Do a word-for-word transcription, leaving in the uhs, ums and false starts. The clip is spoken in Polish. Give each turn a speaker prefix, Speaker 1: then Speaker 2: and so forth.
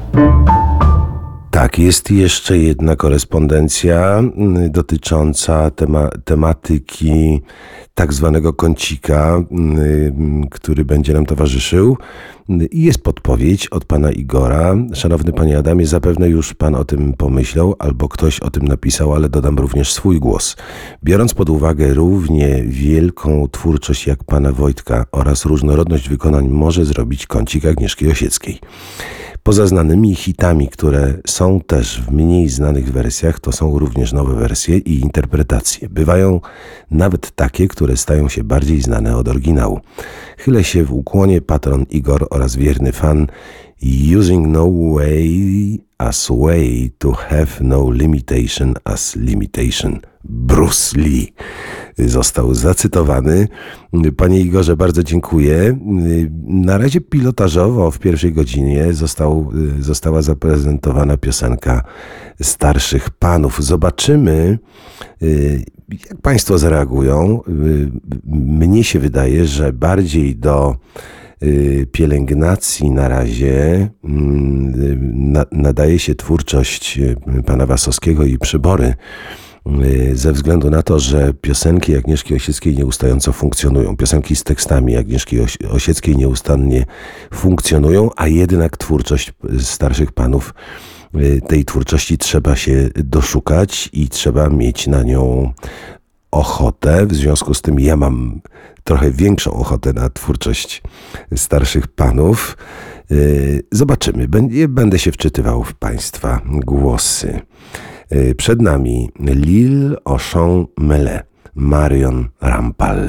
Speaker 1: Tak, jest jeszcze jedna korespondencja dotycząca tema, tematyki tak zwanego kącika, który będzie nam towarzyszył. I jest podpowiedź od pana Igora. Szanowny panie Adamie, zapewne już pan o tym pomyślał, albo ktoś o tym napisał, ale dodam również swój głos. Biorąc pod uwagę równie wielką twórczość jak pana Wojtka oraz różnorodność wykonań, może zrobić kącik Agnieszki Osieckiej. Poza znanymi hitami, które są też w mniej znanych wersjach, to są również nowe wersje i interpretacje. Bywają nawet takie, które stają się bardziej znane od oryginału. Chylę się w ukłonie, patron Igor oraz wierny fan. Using no way as way to have no limitation as limitation. Bruce Lee został zacytowany. Panie Igorze, bardzo dziękuję. Na razie pilotażowo w pierwszej godzinie został, została zaprezentowana piosenka Starszych Panów. Zobaczymy, jak państwo zareagują. Mnie się wydaje, że bardziej do pielęgnacji na razie nadaje się twórczość pana Wasowskiego i Przybory, ze względu na to, że piosenki Agnieszki Osieckiej nieustająco funkcjonują. Piosenki z tekstami Agnieszki Osieckiej nieustannie funkcjonują, a jednak twórczość Starszych Panów, tej twórczości trzeba się doszukać i trzeba mieć na nią ochotę. W związku z tym ja mam trochę większą ochotę na twórczość Starszych Panów. Zobaczymy. Będę się wczytywał w państwa głosy. Przed nami Lil Oshon Mele, Marion Rampal.